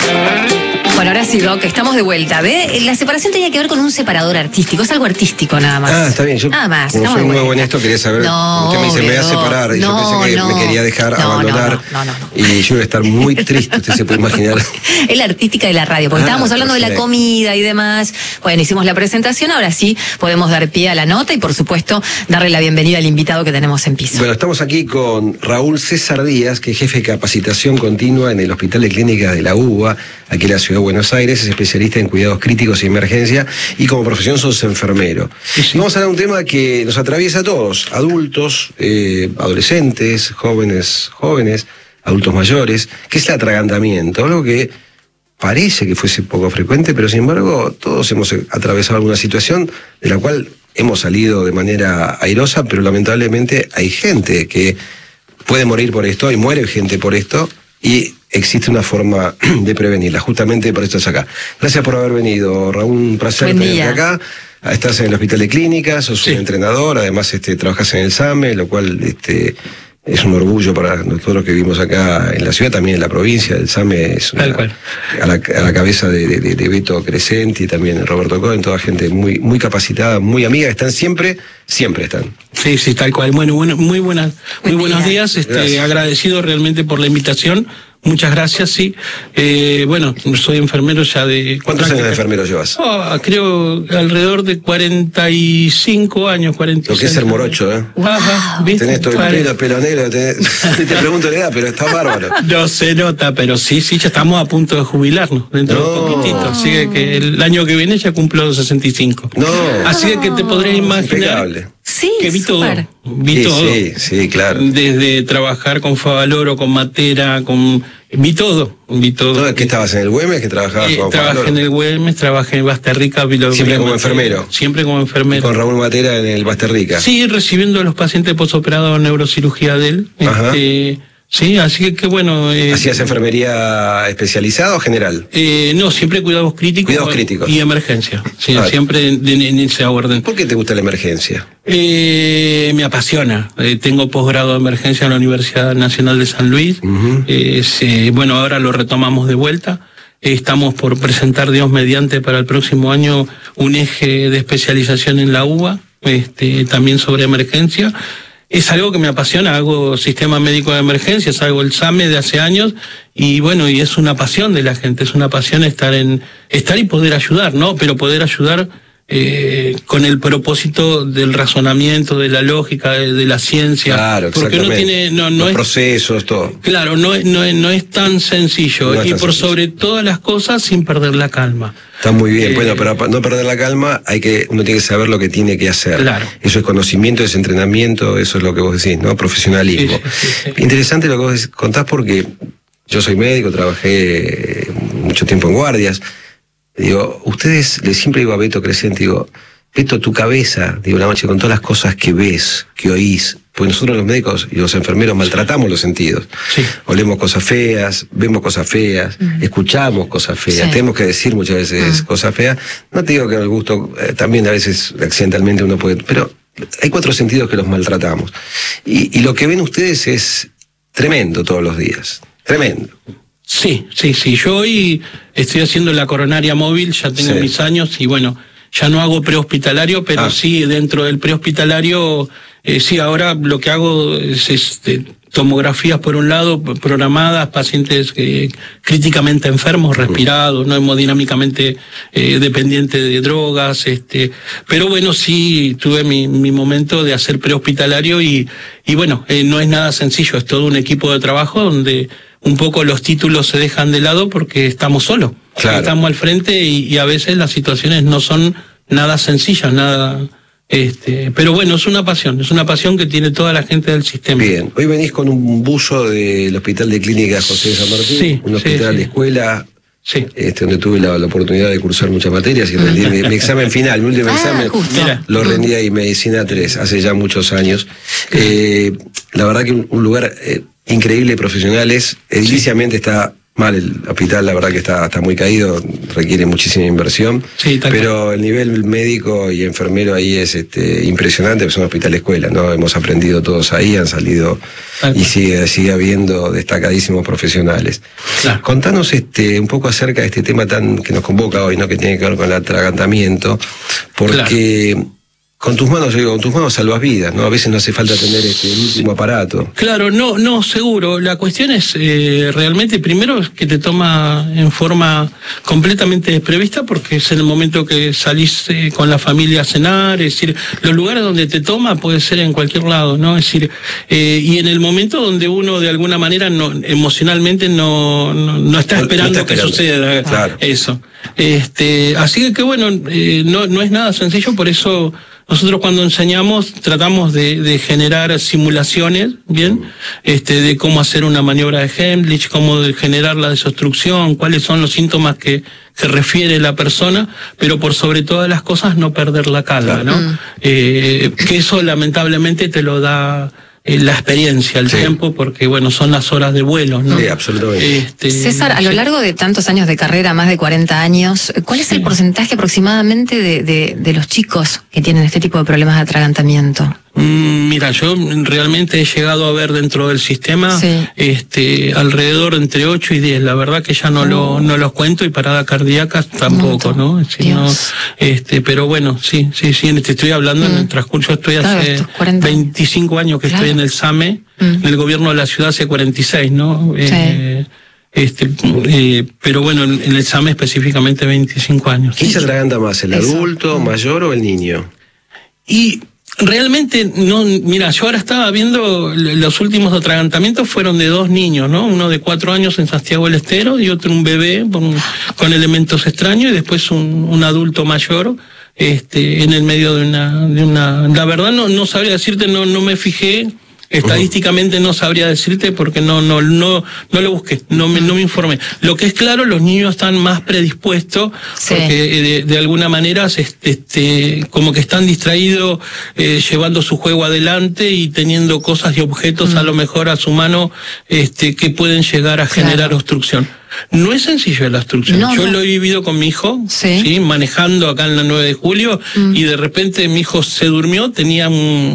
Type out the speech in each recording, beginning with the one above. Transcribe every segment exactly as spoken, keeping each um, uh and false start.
Bueno, ahora sí, Doc, estamos de vuelta. ¿Ve? La separación tenía que ver con un separador artístico, es algo artístico nada más. Ah, está bien. Yo, nada más. como soy nuevo en esto, quería saber. No, usted me dice, me voy a separar. Y no, yo pensé que no, me quería dejar no, abandonar. No, no, no, no. Y yo iba a estar muy triste, usted se puede imaginar. Es la artística de la radio, porque ah, estábamos hablando de la comida y demás. Bueno, hicimos la presentación, ahora sí podemos dar pie a la nota y, por supuesto, darle la bienvenida al invitado que tenemos en piso. Bueno, estamos aquí con Raúl César Díaz, que es jefe de capacitación continua en el Hospital de Clínicas de la U B A, aquí en la Ciudad de Buenos Aires, es especialista en cuidados críticos y emergencia, y como profesión sos enfermero. Sí, sí. Vamos a hablar de un tema que nos atraviesa a todos, adultos, eh, adolescentes, jóvenes, jóvenes, adultos mayores, que es el atragantamiento, algo que parece que fuese poco frecuente, pero sin embargo todos hemos atravesado alguna situación de la cual hemos salido de manera airosa, pero lamentablemente hay gente que puede morir por esto, y muere gente por esto, y existe una forma de prevenirla. Justamente por esto estás acá. Gracias por haber venido, Raúl, un placer tenerte acá. Estás en el Hospital de Clínicas, sos sí. un entrenador, además este, trabajas en el SAME, lo cual este, es un orgullo para nosotros que vivimos acá en la ciudad, también en la provincia. El SAME es una, a, la, a la cabeza de, de, de Beto Crescenti y también Roberto Cohen, toda gente muy, muy capacitada, muy amiga, están siempre, siempre están. Sí, sí, tal cual. Bueno, bueno muy buenas, muy Buen buenos día. días, este, agradecido realmente por la invitación. Muchas gracias, sí. Eh, bueno, soy enfermero ya de... ¿Cuántos años de enfermero llevas? Oh, creo alrededor de cuarenta y cinco años, cuarenta y seis. Lo que es ser morocho, ¿eh? Wow. Ajá, ¿viste? Tenés todo el pelo, pelo negro, tenés... te pregunto la edad, pero está bárbaro. No se nota, pero sí, sí, ya estamos a punto de jubilarnos, dentro no. de un poquitito. Así que el año que viene ya cumplo sesenta y cinco. No. Así que te podrías imaginar... Impecable. Sí, que vi todo, vi sí, todo. Sí, sí, claro. Desde trabajar con Favaloro, con Matera, con... Vi todo, vi todo. ¿Qué estabas en el Güemes? ¿Que trabajabas eh, con Trabajé Favaloro? en el Güemes, trabajé en Basterrica. Siempre como enfermero. Siempre como enfermero. ¿Y con Raúl Matera en el Basterrica? Sí, recibiendo a los pacientes posoperados en neurocirugía de él. Ajá. Este, sí, así que, que bueno... Eh, ¿Hacías enfermería especializada o general? Eh, no, siempre cuidados críticos. Cuidados críticos. Y emergencia. Sí, ah. siempre en, en ese orden. ¿Por qué te gusta la emergencia? Eh, me apasiona. Eh, tengo posgrado de emergencia en la Universidad Nacional de San Luis. Uh-huh. eh, se, bueno, ahora lo retomamos de vuelta. Eh, estamos por presentar, Dios mediante, para el próximo año un eje de especialización en la U B A, este, también sobre emergencia. Es algo que me apasiona, hago sistema médico de emergencias, hago el SAME de hace años, y bueno, y es una pasión de la gente, es una pasión estar en, estar y poder ayudar, ¿no? Pero poder ayudar eh, con el propósito del razonamiento, de la lógica, de, de la ciencia. Claro, porque no tiene, no, no los es, procesos, todo. Claro, no es, no es, no es tan sencillo, no y tan por sencillo. Sobre todas las cosas sin perder la calma. Está muy bien, eh, bueno, pero para no perder la calma, hay que, uno tiene que saber lo que tiene que hacer. Claro. Eso es conocimiento, es entrenamiento, eso es lo que vos decís, ¿no? Profesionalismo. Sí, sí, sí, sí. Interesante lo que vos contás, porque yo soy médico, trabajé mucho tiempo en guardias. Digo, ustedes, le siempre digo a Beto Crescenti, digo, Beto, tu cabeza, digo, la noche, con todas las cosas que ves, que oís, pues nosotros los médicos y los enfermeros maltratamos los sentidos. Sí. Olemos cosas feas, vemos cosas feas, uh-huh. escuchamos cosas feas, sí. tenemos que decir muchas veces uh-huh. cosas feas. No te digo que al gusto, eh, también a veces accidentalmente uno puede, pero hay cuatro sentidos que los maltratamos. Y, y lo que ven ustedes es tremendo todos los días, tremendo. Sí, sí, sí. Yo hoy estoy haciendo la coronaria móvil, ya tengo sí. mis años y bueno, ya no hago prehospitalario, pero ah. sí dentro del prehospitalario, eh, sí, ahora lo que hago es este, tomografías por un lado, programadas, pacientes eh, críticamente enfermos, respirados, no hemodinámicamente eh, dependientes de drogas, este, pero bueno, sí tuve mi, mi momento de hacer prehospitalario y, y bueno, eh, no es nada sencillo, es todo un equipo de trabajo donde un poco los títulos se dejan de lado porque estamos solos, claro. estamos al frente y, y a veces las situaciones no son nada sencillas, nada, este, pero bueno, es una pasión, es una pasión que tiene toda la gente del sistema. Bien, hoy venís con un buzo del Hospital de Clínicas José de San Martín, sí, un hospital sí, de sí. escuela, sí. este, donde tuve la, la oportunidad de cursar muchas materias y rendí mi, mi examen final, mi último ah, examen, Mira. lo rendí ahí, Medicina tres, hace ya muchos años. Eh, la verdad que un, un lugar... Eh, increíble, profesionales, ediliciamente sí. está Mal, el hospital la verdad que está, está muy caído, requiere muchísima inversión, sí, pero el nivel médico y enfermero ahí es este, impresionante, porque es un hospital escuela, ¿no? Hemos aprendido todos ahí, han salido y sigue, sigue habiendo destacadísimos profesionales. Claro. Contanos este, un poco acerca de este tema tan que nos convoca hoy, ¿no? Que tiene que ver con el atragantamiento, porque... Claro. Con tus manos, yo digo, con tus manos salvas vidas, ¿no? A veces no hace falta tener este, el último aparato. Claro, no, no, seguro. La cuestión es eh, realmente, primero, que te toma en forma completamente desprevista, porque es en el momento que salís eh, con la familia a cenar, es decir, los lugares donde te toma puede ser en cualquier lado, ¿no? Es decir, eh, y en el momento donde uno de alguna manera no, emocionalmente no, no, no está esperando, no, no está esperando que suceda claro. eso. Este, así que, que bueno, eh, no, no es nada sencillo, por eso nosotros cuando enseñamos tratamos de, de generar simulaciones, ¿bien? Este, de cómo hacer una maniobra de Heimlich, cómo de generar la desobstrucción, cuáles son los síntomas que, que refiere la persona, pero por sobre todas las cosas no perder la calma, ¿no? Mm. Eh, que eso lamentablemente te lo da la experiencia, el sí. tiempo, porque bueno, son las horas de vuelo, ¿no? Sí, absolutamente. Este, César, a lo largo de tantos años de carrera, más de cuarenta años, ¿cuál es sí. el porcentaje aproximadamente de, de, de los chicos que tienen este tipo de problemas de atragantamiento? Mm, mira, yo realmente he llegado a ver dentro del sistema sí. este alrededor entre ocho y diez, la verdad que ya no, oh. lo, no los cuento, y parada cardíaca tampoco, ¿no? Es decir, no este, pero bueno, sí, sí, sí, te estoy hablando mm. en el transcurso, estoy claro, hace veinticinco años que claro. estoy en el SAME, mm. en el gobierno de la ciudad hace cuarenta y seis, ¿no? Sí. Eh, Este, eh, pero bueno, en el SAME específicamente veinticinco años. ¿Quién se atraganta más, el Eso. adulto, mayor o el niño? Y realmente, no, mira, yo ahora estaba viendo, los últimos atragantamientos fueron de dos niños, ¿no? Uno de cuatro años en Santiago del Estero y otro un bebé con, con elementos extraños, y después un, un adulto mayor este, en el medio de una... De una la verdad no, no sabría decirte, no, no me fijé. Estadísticamente no sabría decirte porque no no no no lo busqué, no me no me informé. Lo que es claro, los niños están más predispuestos sí. porque de, de alguna manera este, este como que están distraídos eh, llevando su juego adelante y teniendo cosas y objetos mm. a lo mejor a su mano este que pueden llegar a generar claro. obstrucción. No es sencillo la obstrucción. No, Yo no. lo he vivido con mi hijo, sí. ¿sí? manejando acá en la nueve de julio, mm. y de repente mi hijo se durmió, tenía un,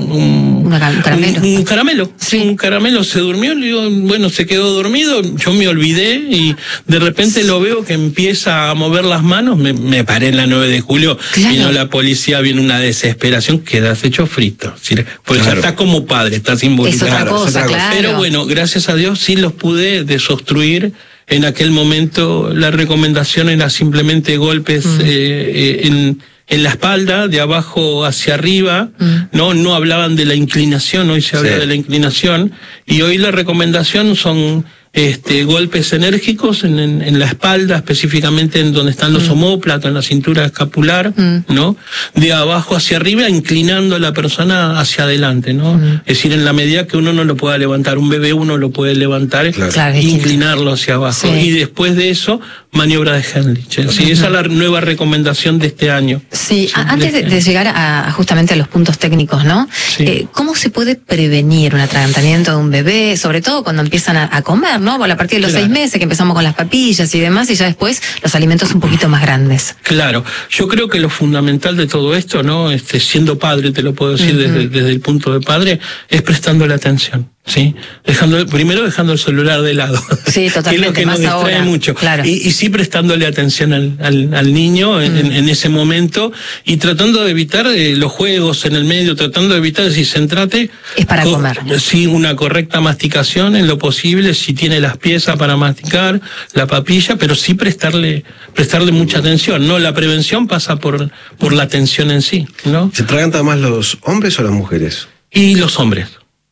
un, un caramelo. Un, un caramelo, sí. un caramelo, se durmió, le digo, bueno, se quedó dormido, yo me olvidé y de repente sí. lo veo que empieza a mover las manos, me, me paré en la nueve de julio, claro. vino la policía, viene una desesperación, quedas hecho frito, pues claro. ya estás como padre, estás involucrado. Es otra cosa, claro. Pero bueno, gracias a Dios sí los pude desobstruir. En aquel momento la recomendación era simplemente golpes mm. eh, en, en la espalda, de abajo hacia arriba, mm. no no hablaban de la inclinación, hoy se habla sí. de la inclinación, y hoy la recomendación son este golpes enérgicos en, en, en la espalda, específicamente en donde están los mm. omóplatos, en la cintura escapular, mm. ¿no? De abajo hacia arriba, inclinando a la persona hacia adelante, ¿no? Mm. Es decir, en la medida que uno no lo pueda levantar, un bebé uno lo puede levantar, claro. e inclinarlo hacia abajo. Sí. Y después de eso, maniobra de Heimlich. Sí, esa es la nueva recomendación de este año. Sí, sí antes de, de llegar a justamente a los puntos técnicos, ¿no? Sí. Eh, ¿Cómo se puede prevenir un atragantamiento de un bebé, sobre todo cuando empiezan a, a comer, ¿no? A partir de los claro. seis meses que empezamos con las papillas y demás, y ya después los alimentos un poquito más grandes. Claro, yo creo que lo fundamental de todo esto, ¿no? Este, siendo padre, te lo puedo decir uh-huh. desde, desde el punto de padre, es prestándole atención. Sí, dejando, primero dejando el celular de lado. Sí, totalmente. Que es lo que más nos distrae ahora. mucho. Claro. Y, y sí prestándole atención al, al, al niño mm. en, en ese momento y tratando de evitar eh, los juegos en el medio, tratando de evitar, si centrate. Es para co comer. Sí, una correcta masticación en lo posible, si tiene las piezas para masticar, la papilla, pero sí prestarle, prestarle mucha atención. No, la prevención pasa por, por la atención en sí, ¿no? ¿Se atragantan más los hombres o las mujeres? Y los hombres.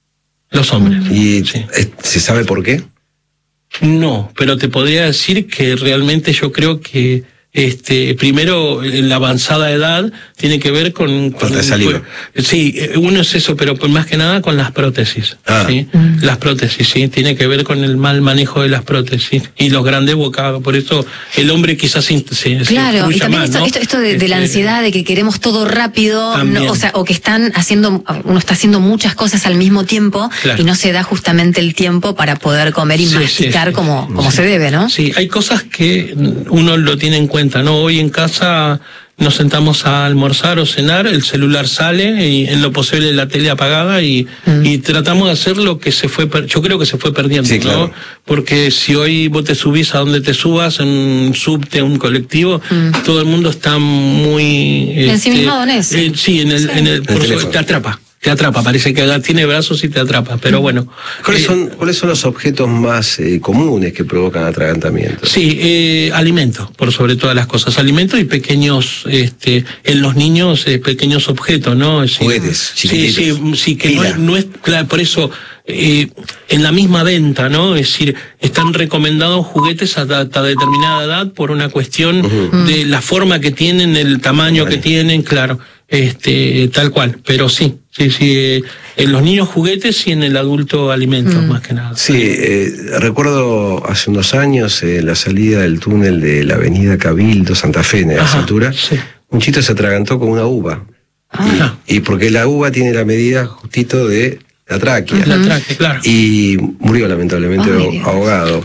Los hombres. ¿Y sí. se sabe por qué? No, pero te podría decir que realmente yo creo que Este, primero, la avanzada edad tiene que ver con... con Falta saliva. Sí, uno es eso, pero más que nada con las prótesis. Ah. ¿sí? Mm. Las prótesis, sí, tiene que ver con el mal manejo de las prótesis y los grandes bocados. Por eso el hombre quizás se, se Claro, y también más, esto, ¿no? esto, esto de, de la ansiedad, de que queremos todo rápido, no, o sea, o que están haciendo, uno está haciendo muchas cosas al mismo tiempo, claro, y no se da justamente el tiempo para poder comer y sí, masticar sí, sí, como, sí, como sí. se debe, ¿no? Sí, hay cosas que uno lo tiene en cuenta. ¿no? Hoy en casa nos sentamos a almorzar o cenar, el celular sale y en lo posible la tele apagada y, mm. y tratamos de hacer lo que se fue, per yo creo que se fue perdiendo, sí, ¿no? Claro. Porque si hoy vos te subís a donde te subas, en un subte, un colectivo, mm. todo el mundo está muy... Ensimismado en eso. Eh, sí, en el, sí. En el, por eso te atrapa. Te atrapa, parece que tiene brazos y te atrapa, pero bueno. ¿Cuáles eh, son, ¿cuáles son los objetos más eh, comunes que provocan atragantamiento? Sí, eh, alimentos, por sobre todas las cosas. Alimentos y pequeños, este, en los niños, eh, pequeños objetos, ¿no? Es decir, juguetes, sí, sí, sí, que no es, no es, claro, por eso, eh, en la misma venta, ¿no? Es decir, están recomendados juguetes hasta, hasta determinada edad por una cuestión uh-huh. de la forma que tienen, el tamaño vale. que tienen, claro. Este, tal cual, pero sí, sí, sí, eh, en los niños juguetes y en el adulto alimentos, mm. más que nada. Sí, eh, recuerdo hace unos años eh, la salida del túnel de la avenida Cabildo, Santa Fe, en la altura, sí. un chito se atragantó con una uva, ah. y, y porque la uva tiene la medida justito de la tráquea, la tráquea, claro. y murió lamentablemente Ay, ahogado.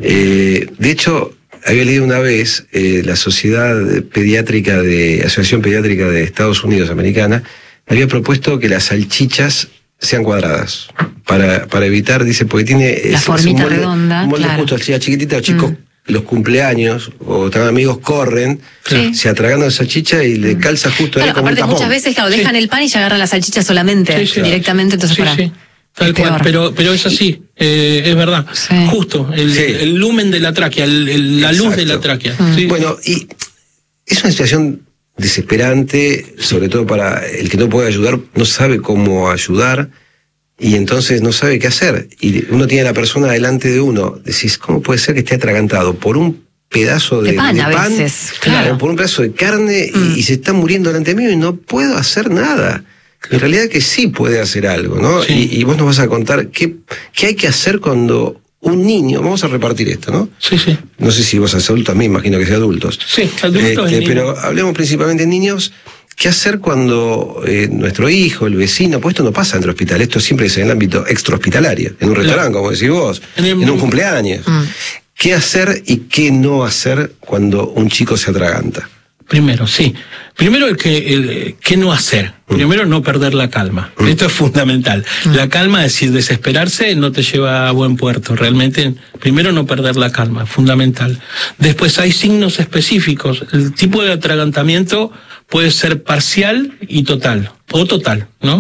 Eh, de hecho, había leído una vez eh, la Sociedad Pediátrica de Asociación Pediátrica de Estados Unidos Americana había propuesto que las salchichas sean cuadradas para para evitar, dice, porque tiene la es, formita es un molde, redonda, un molde claro. justo, las chiquititas, los chicos, mm. los cumpleaños o también amigos corren, sí. se atragandan la salchicha y le calza justo claro, ahí como aparte un tapón. Muchas veces claro, dejan sí. el pan y ya agarran la salchicha solamente, sí, sí, directamente, entonces sí, para... Sí. Tal cual, pero, pero es así, eh, es verdad. Sí. Justo, el, sí. el lumen de la tráquea, el, el, la luz de la tráquea. Mm. Sí. Bueno, y es una situación desesperante, sobre todo para el que no puede ayudar, no sabe cómo ayudar, y entonces no sabe qué hacer. Y uno tiene a la persona delante de uno, decís, ¿cómo puede ser que esté atragantado por un pedazo de, de pan, de a pan veces, claro, claro. por un pedazo de carne, mm. y, y se está muriendo delante mío y no puedo hacer nada? En realidad que sí puede hacer algo, ¿no? Sí. Y, y vos nos vas a contar qué, qué hay que hacer cuando un niño, vamos a repartir esto, ¿no? Sí, sí. No sé si vos sos adultos, a mí imagino que sea adultos. Sí, adultos. Este, pero hablemos principalmente de niños. ¿Qué hacer cuando eh, nuestro hijo, el vecino, pues esto no pasa en el hospital, esto siempre es en el ámbito extrahospitalario, en un restaurante, claro. como decís vos, en, el... en un cumpleaños? Mm. ¿Qué hacer y qué no hacer cuando un chico se atraganta? Primero, sí. Primero, el que, el, ¿qué no hacer? Primero, no perder la calma. Mm. Esto es fundamental. Mm. La calma, es decir, desesperarse no te lleva a buen puerto. Realmente, primero, no perder la calma, fundamental. Después, hay signos específicos. El tipo de atragantamiento puede ser parcial y total, o total, ¿no?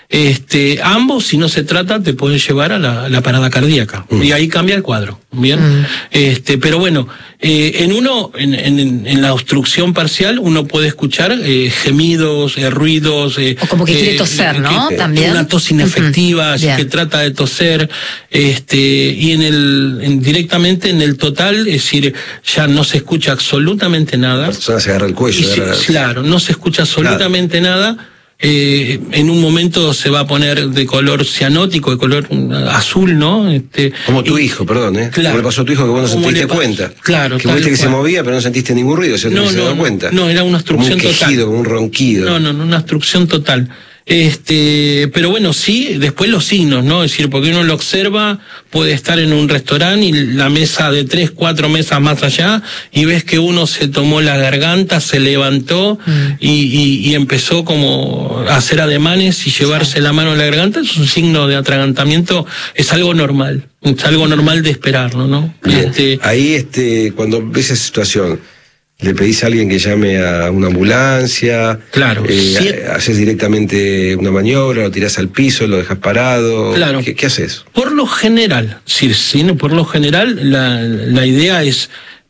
Este, ambos, si no se trata, te pueden llevar a la, la parada cardíaca. Mm. Y ahí cambia el cuadro, ¿bien? Mm. Este, pero bueno, eh, en uno, en, en, en la obstrucción parcial, uno puede escuchar eh, gemidos, eh, ruidos. Eh, o como que quiere toser, eh, ¿no? Que, También. Una tos inefectiva, uh-huh. así que trata de toser. Este, y en el, en, directamente en el total, es decir, ya no se escucha absolutamente nada. La persona se agarra el cuello. Y agarra... Se, claro, no se escucha absolutamente claro. nada. Eh, en un momento se va a poner de color cianótico, de color azul, ¿no? Este, como tu y, hijo, perdón, ¿eh? Claro. Como le pasó a tu hijo que vos no sentiste cuenta. Claro, que viste que cual. se movía, pero no sentiste ningún ruido, ¿cierto? No, no, se no, dio cuenta. No, era una obstrucción como un quejido, total. Un ronquido. No, no, no, una obstrucción total. Este, pero bueno, sí, después los signos, ¿no? Es decir, porque uno lo observa, puede estar en un restaurante y la mesa de tres, cuatro mesas más allá, y ves que uno se tomó la garganta, se levantó mm. y, y, y empezó como a hacer ademanes y llevarse sí. la mano a la garganta. Es un signo de atragantamiento, es algo normal, es algo normal de esperarlo, ¿no? Este, Ahí, este, cuando ves esa situación, ¿le pedís a alguien que llame a una ambulancia? Claro. Eh, sí. ¿Haces directamente una maniobra, lo tirás al piso, lo dejas parado? Claro. ¿Qué, qué haces? Por lo general, sí, sí, por lo general, la, la idea es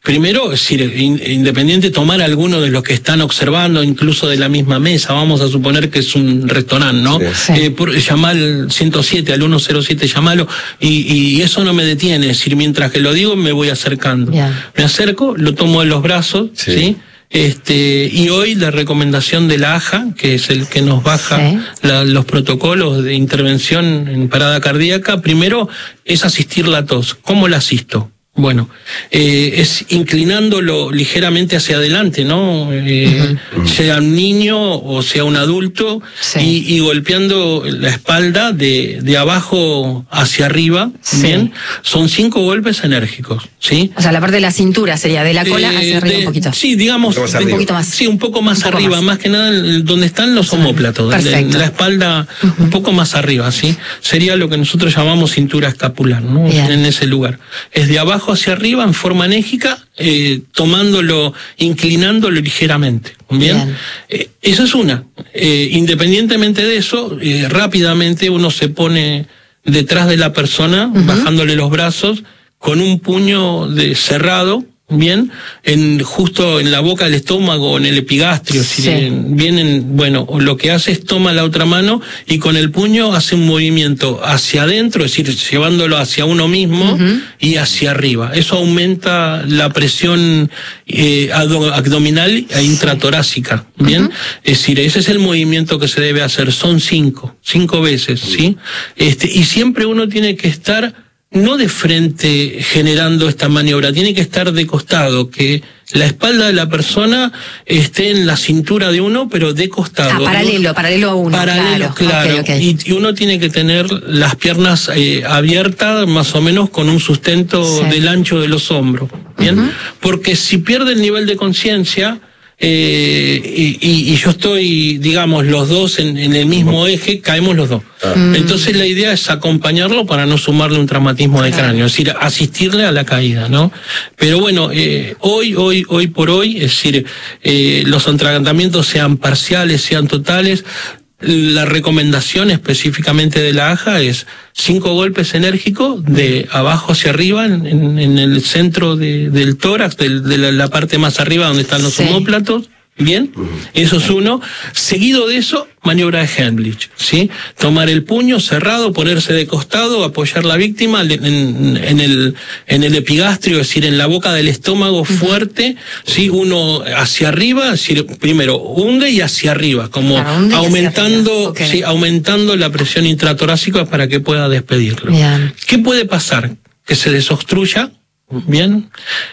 primero, es decir, in, independiente tomar alguno de los que están observando, incluso de la misma mesa, vamos a suponer que es un restaurante, ¿no? Sí. Eh, por, llamar al ciento siete, al ciento siete, llamalo, y, y eso no me detiene, es decir, mientras que lo digo me voy acercando. Yeah. Me acerco, lo tomo en los brazos, ¿sí? ¿sí? Este, y hoy la recomendación de la A J A, que es el que nos baja sí. la, los protocolos de intervención en parada cardíaca, primero es asistir la tos. ¿Cómo la asisto? Bueno, eh, es inclinándolo ligeramente hacia adelante, ¿no? Eh, uh-huh. Sea un niño o sea un adulto, sí. y, y golpeando la espalda de, de abajo hacia arriba, sí. ¿bien? Son cinco golpes enérgicos, ¿sí? O sea, la parte de la cintura sería de la cola eh, hacia arriba de, un poquito. Sí, digamos, un, un poquito más. Sí, un poco más un poco arriba, más. más que nada donde están los omóplatos, Perfecto. de la espalda uh-huh. un poco más arriba, ¿sí? Sería lo que nosotros llamamos cintura escapular, ¿no? Bien. En ese lugar. Es de abajo hacia arriba en forma enérgica, eh, tomándolo, inclinándolo ligeramente. Bien, bien. Eh, esa es una. Eh, independientemente de eso, eh, rápidamente uno se pone detrás de la persona, uh-huh. bajándole los brazos, con un puño de cerrado, bien, en justo en la boca del estómago o en el epigastrio, sí. si vienen, bueno, lo que hace es toma la otra mano y con el puño hace un movimiento hacia adentro, es decir, llevándolo hacia uno mismo uh-huh. y hacia arriba. Eso aumenta la presión eh, abdominal e intratorácica, bien, uh-huh. es decir, ese es el movimiento que se debe hacer, son cinco, cinco veces, ¿sí? Este, y siempre uno tiene que estar no de frente generando esta maniobra, tiene que estar de costado, que la espalda de la persona esté en la cintura de uno, pero de costado. Ah, paralelo, uno, paralelo a uno. Paralelo, claro. claro. Okay, okay. Y, y uno tiene que tener las piernas eh, abiertas, más o menos con un sustento sí. del ancho de los hombros, ¿bien? Uh-huh. Porque si pierde el nivel de conciencia, Eh, y, y, y yo estoy, digamos, los dos en, en el mismo eje, caemos los dos. Ah. Entonces la idea es acompañarlo para no sumarle un traumatismo de cráneo, es decir, asistirle a la caída, ¿no? Pero bueno, eh, hoy, hoy, hoy por hoy, es decir, eh, los atragantamientos sean parciales, sean totales, la recomendación específicamente de la A J A es cinco golpes enérgicos de abajo hacia arriba en, en, en el centro de, del tórax, de, de la, la parte más arriba donde están los sí. omóplatos. Bien, eso es uno. Seguido de eso, maniobra de Heimlich, ¿sí? Tomar el puño cerrado, ponerse de costado, apoyar la víctima en, en el en el epigastrio, es decir, en la boca del estómago fuerte, ¿sí? Uno hacia arriba, es decir, primero hunde y hacia arriba, como claro, aumentando, arriba. Okay. Sí, aumentando la presión intratorácica para que pueda despedirlo. Bien. ¿Qué puede pasar? Que se desobstruya, bien,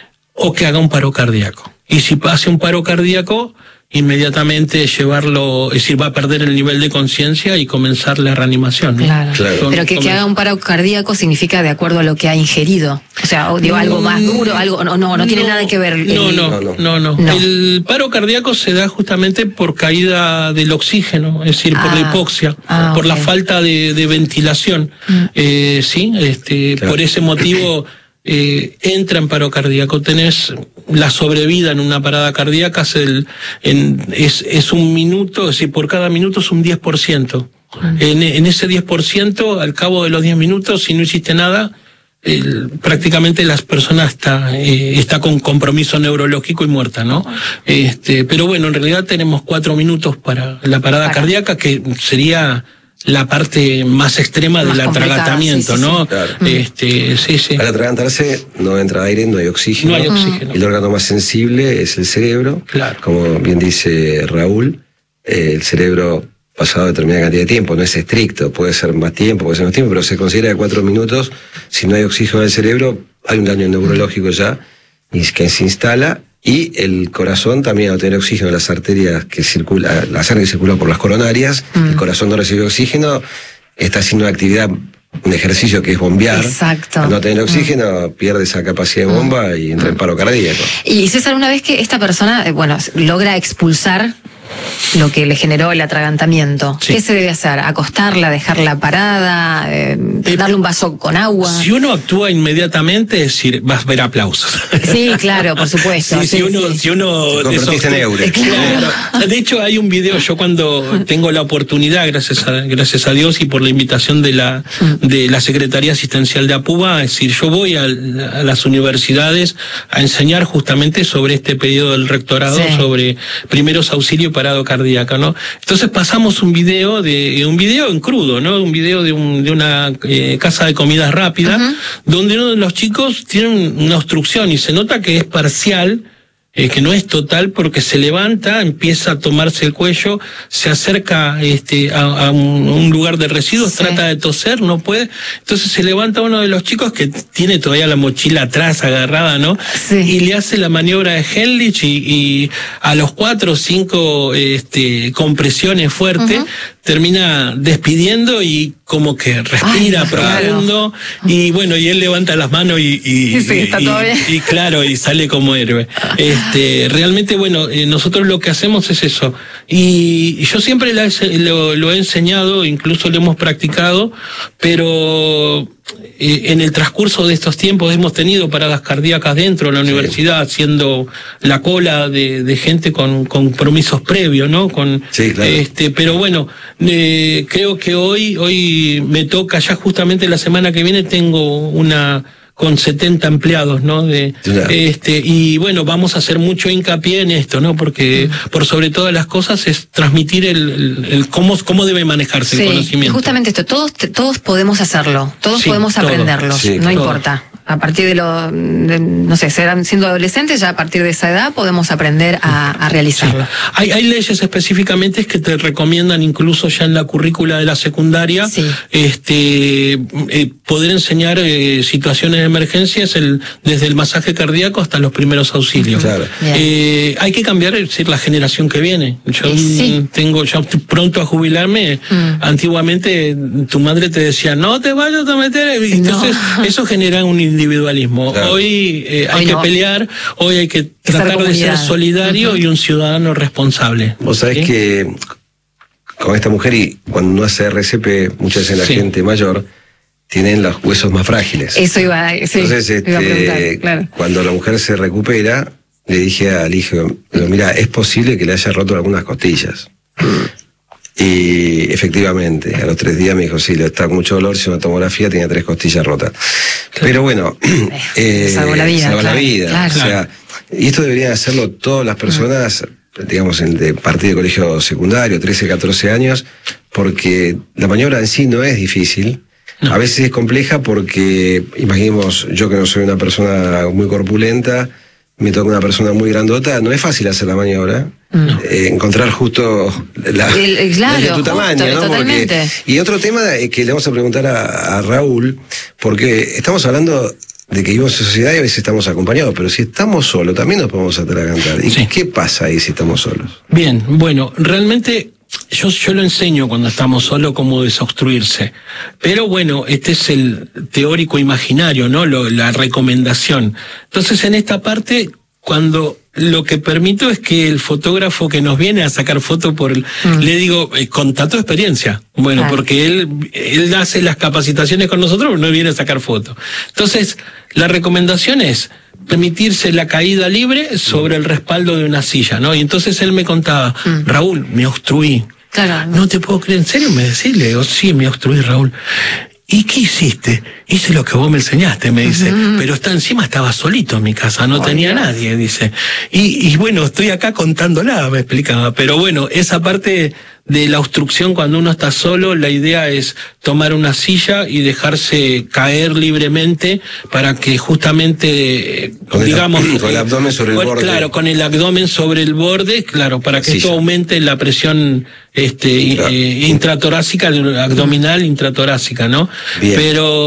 o que haga un paro cardíaco. Y si hace un paro cardíaco, inmediatamente llevarlo, es decir, va a perder el nivel de conciencia y comenzar la reanimación, ¿no? Claro. Claro. Son, Pero que, que haga un paro cardíaco significa de acuerdo a lo que ha ingerido. O sea, o digo, algo más duro, algo, no, no, no tiene no, nada que ver. No, el, no, no, no, no, no. El paro cardíaco se da justamente por caída del oxígeno, es decir, ah, por la hipoxia, ah, por okay. la falta de, de ventilación. Mm. Eh, sí, este, claro. por ese motivo. Eh, entra en paro cardíaco, tenés la sobrevida en una parada cardíaca, es, el, en, es, es un minuto, es decir, por cada minuto es un diez por ciento. Mm. En, en ese diez por ciento, al cabo de los diez minutos, si no hiciste nada, el, prácticamente la persona está, eh, está con compromiso neurológico y muerta, ¿no? Este, pero bueno, en realidad tenemos cuatro minutos para la parada para. cardíaca, que sería la parte más extrema más del atragantamiento, sí, sí, ¿no? Sí. Claro. Este, sí, sí. Al atragantarse no entra aire, no hay oxígeno. No hay oxígeno. El órgano más sensible es el cerebro. Claro. Como bien dice Raúl, eh, el cerebro pasado determinada cantidad de tiempo, no es estricto, puede ser más tiempo, puede ser menos tiempo, pero se considera que cuatro minutos, si no hay oxígeno en el cerebro, hay un daño neurológico ya, y que se instala. Y el corazón también, al tener oxígeno, las arterias que circula, la sangre que circula por las coronarias, mm. el corazón no recibe oxígeno, está haciendo una actividad, un ejercicio que es bombear. Exacto. Al no tener oxígeno, mm. pierde esa capacidad de bomba y entra mm. en paro cardíaco. Y César, una vez que esta persona, bueno, logra expulsar lo que le generó el atragantamiento. Sí. ¿Qué se debe hacer? ¿Acostarla, dejarla parada, eh, eh, darle un vaso con agua? Si uno actúa inmediatamente, es decir, vas a ver aplausos. Sí, claro, por supuesto. Sí, sí, si uno, sí. si uno se convertiste en euro. Claro. De hecho, hay un video, yo cuando tengo la oportunidad, gracias a, gracias a Dios y por la invitación de la, de la Secretaría Asistencial de APUBA, es decir, yo voy a, a las universidades a enseñar justamente sobre este pedido del rectorado, sí. sobre primeros auxilios y parado cardíaco, ¿no? Entonces pasamos un video de, un video en crudo, ¿no? Un video de, un, de una eh, casa de comidas rápida, uh-huh. donde uno de los chicos tiene una obstrucción y se nota que es parcial, Eh, que no es total, porque se levanta, empieza a tomarse el cuello, se acerca este, a, a un, un lugar de residuos, sí. trata de toser, no puede, entonces se levanta uno de los chicos que tiene todavía la mochila atrás agarrada, ¿no? Sí. Y le hace la maniobra de Heimlich y, y a los cuatro o cinco este, compresiones fuertes, uh-huh. termina despidiendo y como que respira Ay, profundo, claro. y bueno, y él levanta las manos y, y, sí, está y, todo bien. y, y claro, y sale como héroe. Este, realmente, bueno, eh, nosotros lo que hacemos es eso. Y, y yo siempre la, lo, lo he enseñado, incluso lo hemos practicado, pero eh, en el transcurso de estos tiempos hemos tenido paradas cardíacas dentro de la sí. universidad, haciendo la cola de, de gente con compromisos previos, ¿no? Con, sí, claro. este, pero bueno, eh, creo que hoy, hoy me toca, ya justamente la semana que viene tengo una con setenta empleados, ¿no? De, yeah. este, y bueno, vamos a hacer mucho hincapié en esto, ¿no? Porque mm. por sobre todas las cosas es transmitir el, el, el cómo, cómo debe manejarse sí. el conocimiento. Justamente esto, todos, todos podemos hacerlo, todos sí, podemos todo. aprenderlo, sí, no todo. importa. A partir de lo, de, no sé, serán siendo adolescentes, ya a partir de esa edad podemos aprender a, a realizarlo. Sí. Hay, hay leyes específicamente que te recomiendan incluso ya en la currícula de la secundaria, sí. este, eh, poder enseñar eh, situaciones de emergencias el, desde el masaje cardíaco hasta los primeros auxilios. Claro. Eh, hay que cambiar, es decir, la generación que viene. Yo sí. tengo, ya pronto a jubilarme. Mm. Antiguamente tu madre te decía, no te vayas a meter. Entonces, no. eso genera un individualismo. Claro. Hoy eh, hay hoy que no. pelear, hoy hay que tratar de ser solidario uh-huh. y un ciudadano responsable. Vos sabés ¿sí? que con esta mujer, y cuando uno hace R C P, muchas veces la sí. gente mayor tienen los huesos más frágiles. Eso iba, sí, Entonces, este, iba a preguntar, claro. cuando la mujer se recupera, le dije al hijo, mira, es posible que le haya roto algunas costillas. Y efectivamente, a los tres días me dijo, sí, le está con mucho dolor, hizo una tomografía, tenía tres costillas rotas. Claro. Pero bueno, eh, salvó la vida. Salvó claro, la vida. Claro. O sea, y esto deberían hacerlo todas las personas, mm. digamos, en de partir de colegio secundario, trece, catorce años, porque la maniobra en sí no es difícil. No. A veces es compleja porque, imaginemos, yo que no soy una persona muy corpulenta, me toca una persona muy grandota, no es fácil hacer la maniobra. No. Eh, encontrar justo la, el, el, claro, de tu justo, tamaño, ¿no? Totalmente. Porque, y otro tema que le vamos a preguntar a, a Raúl, porque estamos hablando de que vivimos en sociedad y a veces estamos acompañados, pero si estamos solos también nos podemos atragantar. ¿Y sí. qué pasa ahí si estamos solos? Bien, bueno, realmente yo, yo lo enseño cuando estamos solos cómo desobstruirse, pero bueno, este es el teórico imaginario, ¿no? Lo, la recomendación. Entonces en esta parte, cuando lo que permito es que el fotógrafo que nos viene a sacar foto por el, mm. le digo, eh, con tanto experiencia, bueno, ah. porque él, él hace las capacitaciones con nosotros, pero no viene a sacar foto. Entonces, la recomendación es permitirse la caída libre sobre el respaldo de una silla, ¿no? Y entonces él me contaba, mm. Raúl, me obstruí. Claro. No te puedo creer, ¿en serio me decís? Le digo, sí, me obstruí, Raúl. ¿Y qué hiciste? Hice lo que vos me enseñaste, me dice, uh-huh. pero está encima estaba solito en mi casa, no oh, tenía Dios. nadie, dice. Y, y bueno, estoy acá contándola, me explicaba. Pero bueno, esa parte de la obstrucción cuando uno está solo, la idea es tomar una silla y dejarse caer libremente para que justamente, con digamos... El, con el abdomen sobre el con, borde. Claro, con el abdomen sobre el borde, claro, para que silla. esto aumente la presión este claro. eh, intratorácica, abdominal intratorácica, ¿no? Bien. Pero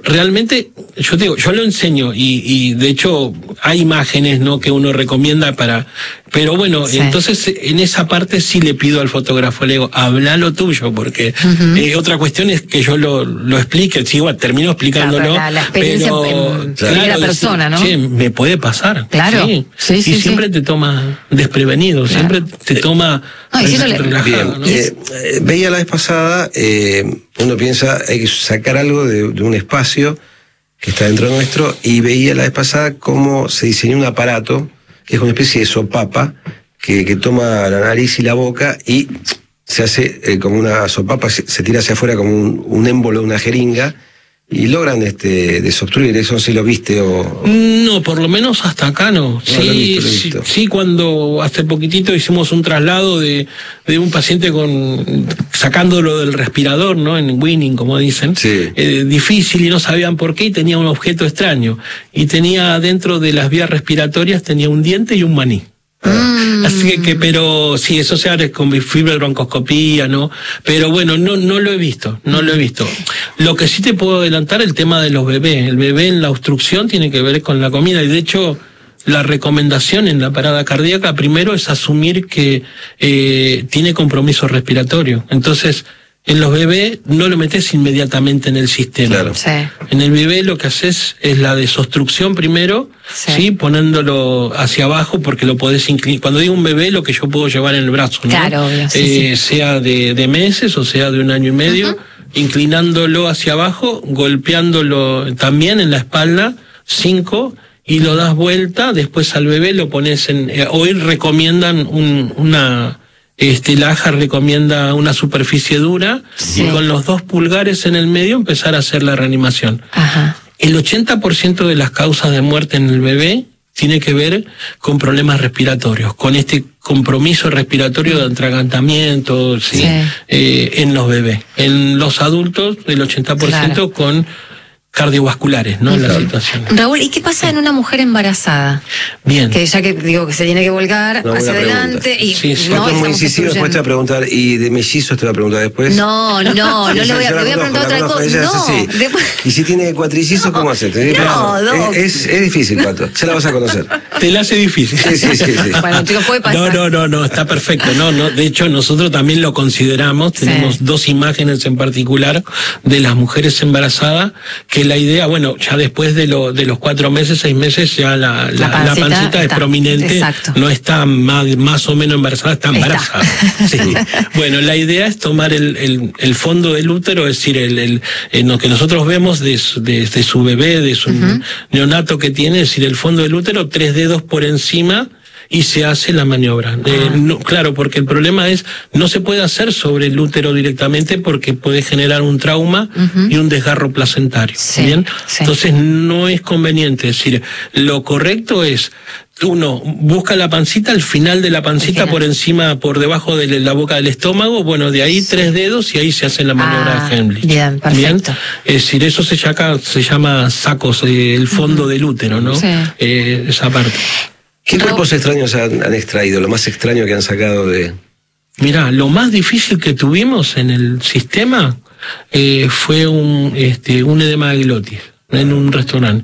realmente, yo te digo, yo lo enseño y, y de hecho hay imágenes, ¿no?, que uno recomienda para, pero bueno, sí. entonces en esa parte sí le pido al fotógrafo, le digo, habla lo tuyo, porque uh-huh. eh, otra cuestión es que yo lo, lo explique, sí, igual termino explicándolo, claro, la, la experiencia pero en, claro, en la persona, ¿no? Sí, me puede pasar. Claro. Sí, sí, sí y sí, siempre sí. te toma desprevenido, claro. siempre te toma no, relajado, bien, ¿no? eh, eh, veía la vez pasada, eh, uno piensa, hay que sacar algo de, de un espacio que está dentro nuestro, y veía la vez pasada cómo se diseñó un aparato, que es una especie de sopapa, que, que toma la nariz y la boca y se hace eh, como una sopapa, se, se tira hacia afuera como un, un émbolo, una jeringa, y logran este desobstruir. Eso no sé si lo viste o... No, por lo menos hasta acá no. no sí, lo he visto, lo he visto. sí, sí, cuando hace poquitito hicimos un traslado de, de un paciente con sacándolo del respirador, ¿no? En Winning, como dicen. Sí. Eh, difícil y no sabían por qué, y tenía un objeto extraño. Y tenía dentro de las vías respiratorias, tenía un diente y un maní. Mm. Así que, que, pero sí, eso se hace con fibrobroncoscopía, ¿no? Pero bueno, no, no lo he visto, no lo he visto. Lo que sí te puedo adelantar, el tema de los bebés. El bebé en la obstrucción tiene que ver con la comida, y de hecho, la recomendación en la parada cardíaca primero es asumir que eh, tiene compromiso respiratorio. Entonces, en los bebés no lo metes inmediatamente en el sistema. Claro. Sí. En el bebé lo que haces es la desobstrucción primero, sí. ¿sí? Poniéndolo hacia abajo, porque lo podés inclinar. Cuando digo un bebé, lo que yo puedo llevar en el brazo, ¿no? Claro, obvio, sí, eh, sí. sea de, de meses o sea de un año y medio, uh-huh. inclinándolo hacia abajo, golpeándolo también en la espalda, cinco, y lo das vuelta, después al bebé lo pones en... Eh, hoy recomiendan un, una... Este, la A J A recomienda una superficie dura, sí. y con los dos pulgares en el medio empezar a hacer la reanimación. Ajá. El ochenta por ciento de las causas de muerte en el bebé tiene que ver con problemas respiratorios, con este compromiso respiratorio de atragantamiento, ¿sí? Sí. Eh, en los bebés. En los adultos, el ochenta por ciento claro. con cardiovasculares, ¿no? Uh-huh. La situación. Raúl, ¿y qué pasa sí. en una mujer embarazada? Bien. Que ya que digo que se tiene que volcar no, hacia adelante y sí, sí. no, es muy incisivo, después te va a preguntar, ¿y de mellizos te va a preguntar después? No, no, no, no le voy a, le voy a preguntar otra cosa. No, sí. después... ¿Y si tiene cuatrillizos, no, cómo haces? No, no. Es, es difícil, Pato, ya la vas a conocer. Te la hace difícil. Sí, sí, sí, sí. Bueno, chicos, puede pasar. No, no, no, no, está perfecto. No, no, de hecho, nosotros también lo consideramos, tenemos sí. dos imágenes en particular de las mujeres embarazadas, que la idea, bueno, ya después de, lo, de los cuatro meses, seis meses, ya la, la, la pancita, la pancita es prominente, exacto. no está más, más o menos embarazada, está embarazada. Está. Sí. Bueno, la idea es tomar el, el, el fondo del útero, es decir, el, el, el lo que nosotros vemos de, de, de su bebé, de su uh-huh. neonato que tiene, es decir, el fondo del útero, tres dedos por encima, y se hace la maniobra. Ah. Eh, no, claro, porque el problema es, no se puede hacer sobre el útero directamente porque puede generar un trauma uh-huh. y un desgarro placentario. Sí, ¿bien? Sí. Entonces no es conveniente. Es decir, lo correcto es, uno busca la pancita, al final de la pancita, por encima, por debajo de la boca del estómago, bueno, de ahí sí. tres dedos y ahí se hace la maniobra ah, de Heimlich. Bien, perfecto. ¿Bien? Es decir, eso se llama, se llama sacos, eh, el fondo uh-huh. del útero, ¿no? Sí. Eh, esa parte. ¿Qué cuerpos extraños han, han extraído? Lo más extraño que han sacado de... Mirá, lo más difícil que tuvimos en el sistema eh, fue un, este, un edema de glotis en un restaurante,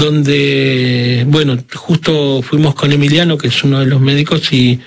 donde, bueno, justo fuimos con Emiliano, que es uno de los médicos, y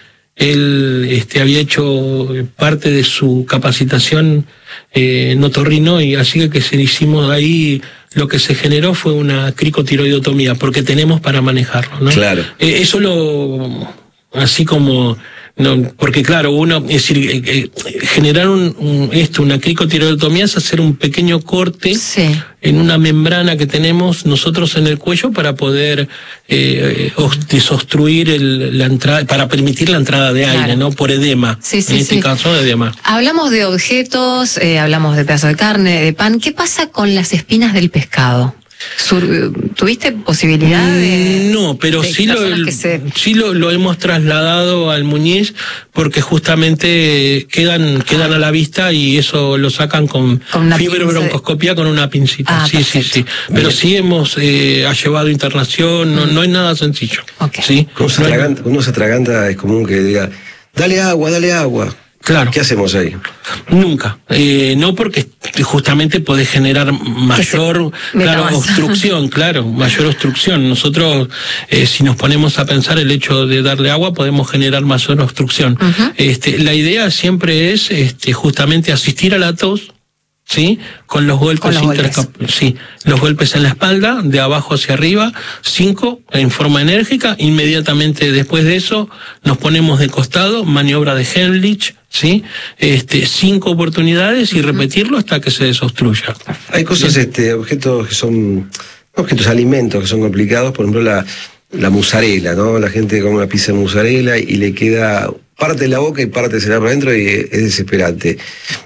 él este, había hecho parte de su capacitación eh, en otorrino, y así que, que se hicimos ahí... Lo que se generó fue una cricotiroidotomía, porque tenemos para manejarlo, ¿no? Claro. Eh, eso lo, así como, no, porque claro, uno, es decir, eh, eh, generar un, un, esto, una cricotiroidotomía es hacer un pequeño corte sí. en una membrana que tenemos nosotros en el cuello para poder eh, desobstruir el, la entrada, para permitir la entrada de aire, claro. ¿no? Por edema. Sí, sí, en este sí. caso, edema. Hablamos de objetos, eh, hablamos de pedazos de carne, de pan. ¿Qué pasa con las espinas del pescado? ¿Tuviste posibilidad de...? No, pero de sí, lo, se... sí lo, lo hemos trasladado al Muñiz, porque justamente quedan quedan a la vista y eso lo sacan con, con fibrobroncoscopía de... con una pincita. Ah, sí, perfecto. sí, sí. Pero sí hemos eh, ha llevado internación, no, no es nada sencillo. Okay. ¿Sí? Uno se, atraganta, uno se atraganta, es común que diga, dale agua, dale agua. Claro. ¿Qué hacemos ahí? Nunca. Eh, no, porque justamente puede generar mayor claro, obstrucción, claro, mayor obstrucción. Nosotros, eh, si nos ponemos a pensar el hecho de darle agua, podemos generar mayor obstrucción. Uh-huh. Este, la idea siempre es este, justamente asistir a la tos, ¿sí? Con los golpes, Con los, golpes. Sí, los golpes en la espalda, de abajo hacia arriba, cinco en forma enérgica. Inmediatamente después de eso nos ponemos de costado, maniobra de Heimlich, ¿sí? Este, cinco oportunidades y repetirlo hasta que se desobstruya. Hay cosas, ¿sí? este, objetos que son, objetos, alimentos que son complicados, por ejemplo la, la musarela, ¿no? La gente come una pizza de musarela y le queda parte de la boca y parte se la por adentro y es desesperante.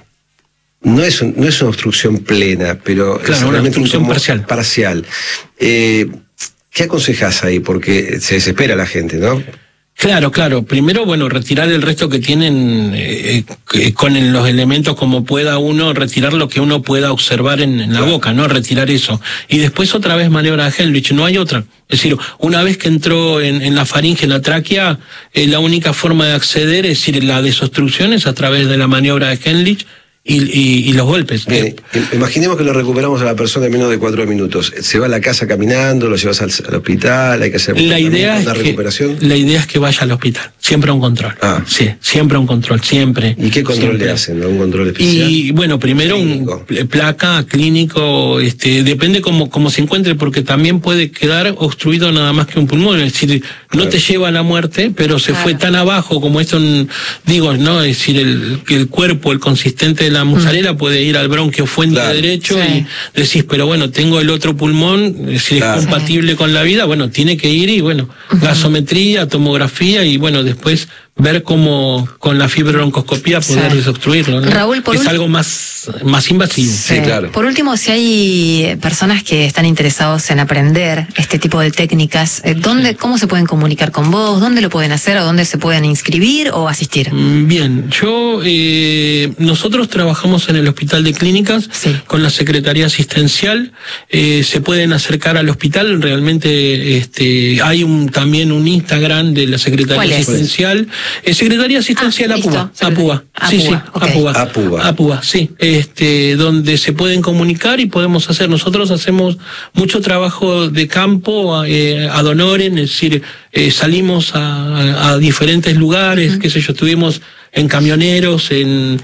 No es, un, no es una obstrucción plena, pero claro, es una realmente obstrucción un parcial. parcial. Eh, ¿Qué aconsejás ahí? Porque se desespera la gente, ¿no? Claro, claro. Primero, bueno, retirar el resto que tienen eh, eh, con el, los elementos como pueda uno, retirar lo que uno pueda observar en, en la claro. boca, ¿no? Retirar eso. Y después otra vez maniobra de Heimlich, no hay otra. Es decir, una vez que entró en, en la faringe, en la tráquea, eh, la única forma de acceder, es decir, la desobstrucción es a través de la maniobra de Heimlich, Y, y, y los golpes. Bien, imaginemos que lo recuperamos a la persona en menos de cuatro minutos. ¿Se va a la casa caminando? ¿Lo llevas al, al hospital? ¿Hay que hacer la idea una es recuperación? Que, la idea es que vaya al hospital. Siempre a un control. Ah. Sí, siempre a un control, siempre. ¿Y qué control siempre. le hacen? ¿Un control especial? Y bueno, primero clínico. un placa, clínico, este, depende cómo, cómo se encuentre, porque también puede quedar obstruido nada más que un pulmón. Es decir, no claro. te lleva a la muerte, pero se claro. fue tan abajo como esto, digo, ¿no? Es decir, el, el cuerpo, el consistente de la musarela mm. puede ir al bronquio fuente claro. derecho sí. y decís, pero bueno, tengo el otro pulmón, si claro. es compatible sí. con la vida, bueno, tiene que ir y bueno, uh-huh. gasometría, tomografía y bueno, después ver cómo con la fibrobroncoscopía poder sí. desobstruirlo, ¿no? Raúl, por es algo más, más invasivo. Sí, sí, claro. Por último, si hay personas que están interesados en aprender este tipo de técnicas, ¿dónde, sí. ¿cómo se pueden comunicar con vos? ¿Dónde lo pueden hacer? ¿O dónde se pueden inscribir o asistir? Bien, yo, eh, nosotros trabajamos en el Hospital de Clínicas sí. con la Secretaría Asistencial, eh, se pueden acercar al hospital, realmente este, hay un también un Instagram de la Secretaría Asistencial. Eh, Secretaría Asistencial ah, APUBA, APUBA, sí, sí, okay. APUBA, APUBA, APUBA, sí, este, donde se pueden comunicar y podemos hacer, nosotros hacemos mucho trabajo de campo, eh, ad honorem, es decir, eh, salimos a, a, a diferentes lugares, uh-huh. qué sé yo, estuvimos en camioneros, en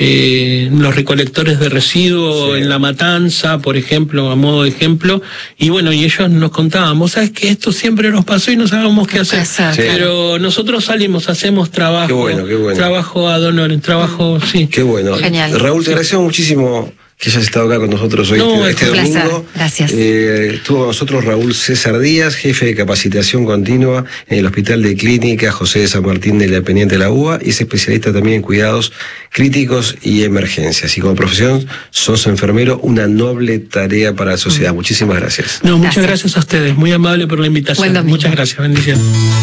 Eh, los recolectores de residuos, sí. en La Matanza, por ejemplo, a modo de ejemplo, y bueno, y ellos nos contaban, vos sabés que esto siempre nos pasó y no sabíamos qué hacer, sí. pero nosotros salimos, hacemos trabajo, qué bueno, qué bueno. trabajo ad honorem, trabajo, sí. Qué bueno. Genial. Raúl, te agradecemos muchísimo que hayas estado acá con nosotros hoy, no, este, este domingo. Gracias. Eh, estuvo con nosotros Raúl César Díaz, jefe de capacitación continua en el Hospital de Clínica José de San Martín de la Dependiente de la U B A y es especialista también en cuidados críticos y emergencias. Y como profesión, sos enfermero, una noble tarea para la sociedad. Mm. Muchísimas gracias. No, muchas gracias. gracias a ustedes. Muy amable por la invitación. Muchas gracias. Bendiciones.